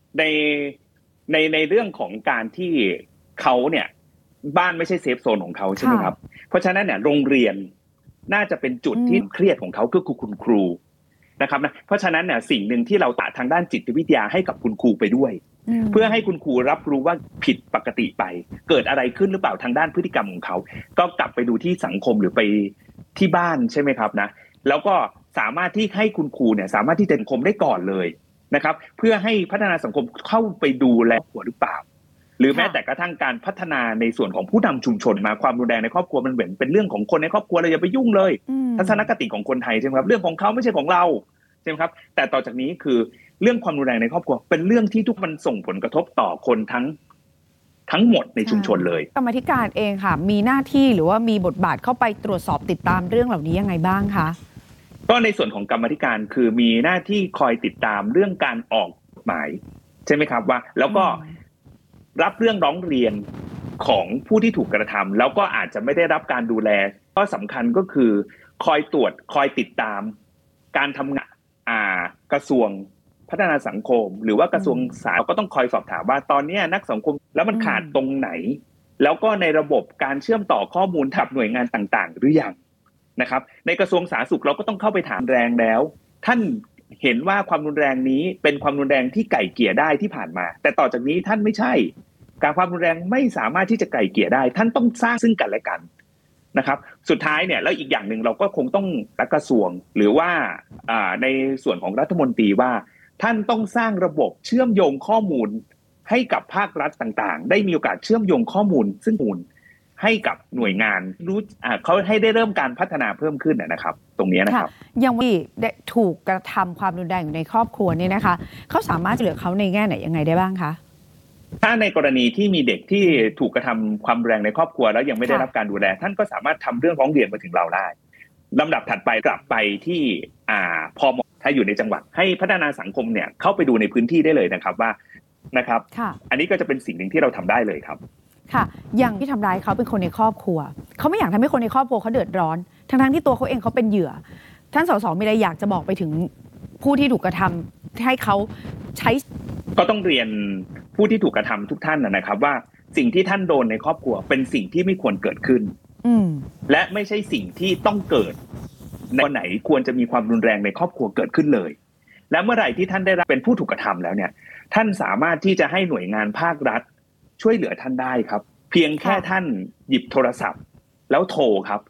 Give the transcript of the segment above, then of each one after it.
ในในเรื่องของการที่เขาเนี่ยบ้านไม่ใช่เซฟโซนของเขาใช่ไหมครับเพราะฉะนั้นเนี่ยโรงเรียนน่าจะเป็นจุดที่เครียดของเขาคือคุณครูนะครับนะเพราะฉะนั้นเนี่ยสิ่งหนึ่งที่เราตะทางด้านจิตวิทยาให้กับคุณครูไปด้วยเพื่อให้คุณครูรับรู้ว่าผิดปกติไปเกิดอะไรขึ้นหรือเปล่าทางด้านพฤติกรรมของเขาก็กลับไปดูที่สังคมหรือไปที่บ้านใช่ไหมครับนะแล้วก็สามารถที่ให้คุณครูเนี่ยสามารถที่จะสังคมได้ก่อนเลยนะครับเพื่อให้พัฒนาสังคมเข้าไปดูแลครอบครัวหรือเปล่าหรือแม้แต่กระทั่งการพัฒนาในส่วนของผู้นำชุมชนมาความรุนแรงในครอบครัวมันเหมือนเป็นเรื่องของคนในครอบครัวเราอย่าไปยุ่งเลยทัศนคติของคนไทยใช่ไหมครับเรื่องของเขาไม่ใช่ของเราใช่ไหมครับแต่ต่อจากนี้คือเรื่องความรุนแรงในครอบครัวเป็นเรื่องที่ทุกมันส่งผลกระทบต่อคนทั้งหมดในชุมชนเลยกรรมาธิการเองค่ะมีหน้าที่หรือว่ามีบทบาทเข้าไปตรวจสอบติดตามเรื่องเหล่านี้ยังไงบ้างคะก็ในส่วนของกรรมาธิการคือมีหน้าที่คอยติดตามเรื่องการออกกฎหมายใช่ไหมครับว่าแล้วก็รับเรื่องร้องเรียนของผู้ที่ถูกกระทำแล้วก็อาจจะไม่ได้รับการดูแลก็สำคัญก็คือคอยตรวจคอยติดตามการทำงานกระทรวงพัฒนาสังคมหรือว่ากระทรวงสาธารณสุขก็ต้องคอยสอบถามว่าตอนนี้นักสังคมแล้วมันขาดตรงไหนแล้วก็ในระบบการเชื่อมต่อข้อมูลกับหน่วยงานต่างๆหรือยังนะครับในกระทรวงสาธารณสุขเราก็ต้องเข้าไปถามแรงแล้วท่านเห็นว่าความรุนแรงนี้เป็นความรุนแรงที่ไก่เกลี่ยได้ที่ผ่านมาแต่ต่อจากนี้ท่านไม่ใช่การความรุนแรงไม่สามารถที่จะไก่เกลี่ยได้ท่านต้องสร้างซึ่งกันและกันนะครับสุดท้ายเนี่ยแล้วอีกอย่างหนึ่งเราก็คงต้องรัฐกระทรวงหรือว่าในส่วนของรัฐมนตรีว่าท่านต้องสร้างระบบเชื่อมโยงข้อมูลให้กับภาครัฐต่างๆได้มีโอกาสเชื่อมโยงข้อมูลซึ่งมูลให้กับหน่วยงานรู้เขาให้ได้เริ่มการพัฒนาเพิ่มขึ้นนะครับตรงนี้นะครับยังที่ถูกกระทำความรุนแรงอยู่ในครอบครัวนี่นะคะเขาสามารถช่วยเหลือเขาในแง่ไหนยังไงได้บ้างคะถ้าในกรณีที่มีเด็กที่ถูกกระทำความรุนแรงในครอบครัวแล้วยังไม่ได้รับการดูแลท่านก็สามารถทำเรื่องร้องเรียนมาถึงเราได้ลำดับถัดไปกลับไปที่พม.ถ้าอยู่ในจังหวัดให้พัฒนาสังคมเนี่ยเข้าไปดูในพื้นที่ได้เลยนะครับว่านะครับอันนี้ก็จะเป็นสิ่งหนึ่งที่เราทำได้เลยครับค่ะอย่างที่ทำร้ายเขาเป็นคนในครอบครัวเขาไม่อยากทำให้คนในครอบครัวเขาเดือดร้อนทั้งที่ตัวเขาเองเขาเป็นเหยื่อท่านสสมีอะไรอยากจะบอกไปถึงผู้ที่ถูกกระทำให้เขาใช้ก็ต้องเรียนผู้ที่ถูกกระทำทุกท่านนะครับว่าสิ่งที่ท่านโดนในครอบครัวเป็นสิ่งที่ไม่ควรเกิดขึ้นและไม่ใช่สิ่งที่ต้องเกิดในวันไหนควรจะมีความรุนแรงในครอบครัวเกิดขึ้นเลยและเมื่อไหร่ที่ท่านได้รับเป็นผู้ถูกกระทำแล้วเนี่ยท่านสามารถที่จะให้หน่วยงานภาครัฐช่วยเหลือท่านได้ครับเพียงแค่ท่านหยิบโทรศัพท์แล้วโทรครับ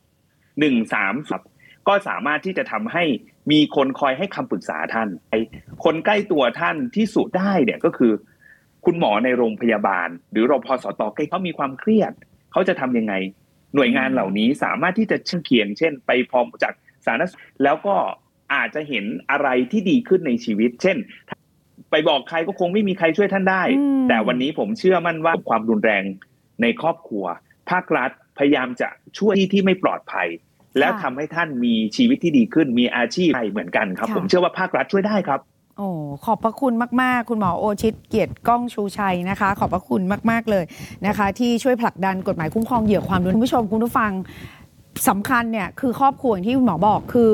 133ก็สามารถที่จะทำให้มีคนคอยให้คำปรึกษาท่านคนใกล้ตัวท่านที่สุดได้เนี่ยก็คือคุณหมอในโรงพยาบาลหรือรพสตใกล้เขามีความเครียดเขาจะทำยังไงหน่วยงานเหล่านี้สามารถที่จะเชื่อมเคียงเช่นไปพร้อมจากสาธารณสุขแล้วก็อาจจะเห็นอะไรที่ดีขึ้นในชีวิตเช่นไปบอกใครก็คงไม่มีใครช่วยท่านได้แต่วันนี้ผมเชื่อมั่นว่าความรุนแรงในครอบครัวภาครัฐพยายามจะช่วยที่ไม่ปลอดภัยแล้วทำให้ท่านมีชีวิตที่ดีขึ้นมีอาชีพเหมือนกันครับผมเชื่อว่าภาครัฐช่วยได้ครับโอ้ขอบพระคุณมากๆคุณหมอโอชิตเกียรติก้องชูชัยนะคะขอบพระคุณมากๆเลยนะคะที่ช่วยผลักดันกฎหมายคุ้มครองเหยื่อความรุนแรงคุณผู้ชมคุณผู้ฟังสำคัญเนี่ยคือครอบครัวอย่างที่คุณหมอบอกคือ